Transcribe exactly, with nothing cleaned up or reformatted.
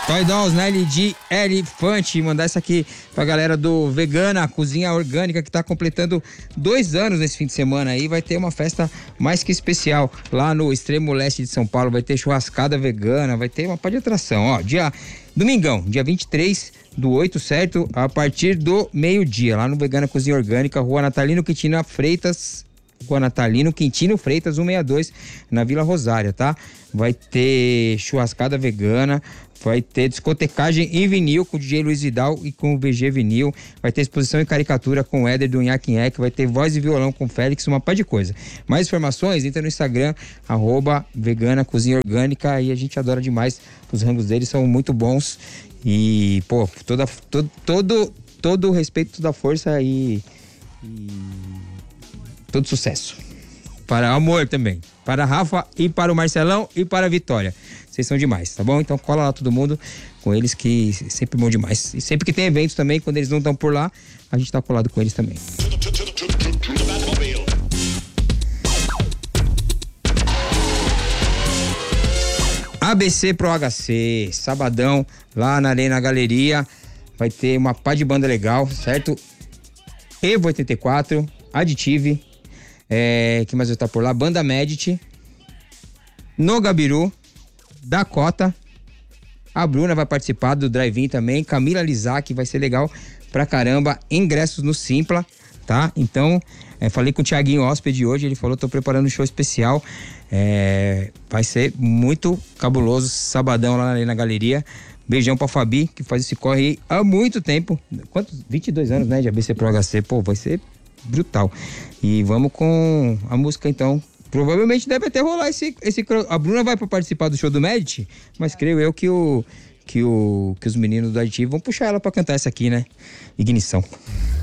Toy Dolls, Nelly de Elefante. Mandar essa aqui pra galera do Vegana, Cozinha Orgânica, que tá completando dois anos nesse fim de semana aí. Vai ter uma festa mais que especial lá no extremo leste de São Paulo. Vai ter churrascada vegana, vai ter uma par de atração. Ó, dia domingão, dia vinte e três do oito, certo? A partir do meio-dia, lá no Vegana Cozinha Orgânica, Rua Natalino Quintino Freitas. Rua Natalino Quintino Freitas, cento e sessenta e dois, na Vila Rosária, tá? Vai ter churrascada vegana, vai ter discotecagem em vinil com o D J Luiz Vidal e com o V G Vinil, vai ter exposição em caricatura com o Éder do Nhaque Nhaque, vai ter voz e violão com o Félix, uma par de coisa. Mais informações, entra no Instagram, arroba Vegana Cozinha Orgânica, e a gente adora demais, os rangos deles são muito bons e, pô, toda, todo, todo, todo o respeito, toda a força e... e... todo sucesso. Para amor também. Para a Rafa e para o Marcelão e para a Vitória. Vocês são demais, tá bom? Então cola lá todo mundo com eles, que sempre bom demais. E sempre que tem eventos também, quando eles não estão por lá, a gente tá colado com eles também. A B C Pro H C, sabadão, lá na Arena Galeria. Vai ter uma pá de banda legal, certo? Evo oitenta e quatro, Additive. É, que mais vai estar por lá? Banda Medit, No Gabiru, Dakota, a Bruna vai participar do drive-in também, Camila Lizac, vai ser legal pra caramba, ingressos no Simpla, tá? Então, é, falei com o Thiaguinho Hóspede hoje, ele falou, tô preparando um show especial, é, vai ser muito cabuloso, sabadão lá na, na galeria. Beijão pra Fabi, que faz esse corre aí há muito tempo, quantos? vinte e dois anos, né, de A B C Pro H C, pô, vai ser brutal. E vamos com a música então. Provavelmente deve até rolar esse, esse... A Bruna vai para participar do show do Medit, mas creio eu que o que o que os meninos do Aditivo vão puxar ela para cantar essa aqui, né? Ignição.